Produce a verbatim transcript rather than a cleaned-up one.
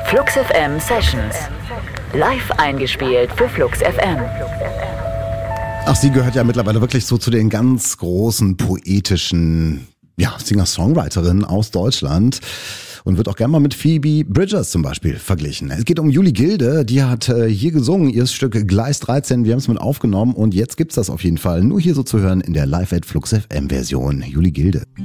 Flux F M Sessions. Live eingespielt für Flux F M. Ach, sie gehört ja mittlerweile wirklich so zu den ganz großen poetischen, ja, Singer-Songwriterinnen aus Deutschland. Und wird auch gerne mal mit Phoebe Bridgers zum Beispiel verglichen. Es geht um Julie Gilde, die hat äh, hier gesungen, ihr Stück Gleis dreizehn, wir haben es mit aufgenommen und jetzt gibt's das auf jeden Fall. Nur hier so zu hören in der Live at Flux F M Version. Julie Gilde.